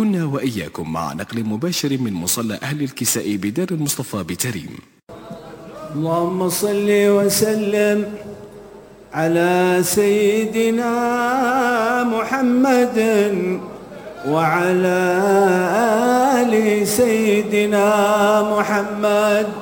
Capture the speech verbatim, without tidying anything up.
كنا وإياكم مع نقل مباشر من مصلى أهل الكساء بدار المصطفى بتريم. اللهم صل وسلم على سيدنا محمد وعلى آل سيدنا محمد.